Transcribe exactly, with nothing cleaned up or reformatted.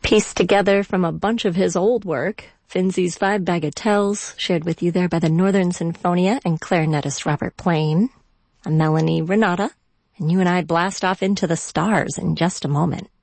Pieced together from a bunch of his old work, Finzi's Five Bagatelles, shared with you there by the Northern Sinfonia and clarinetist Robert Plain. I'm Melanie Renata, and you and I blast off into the stars in just a moment.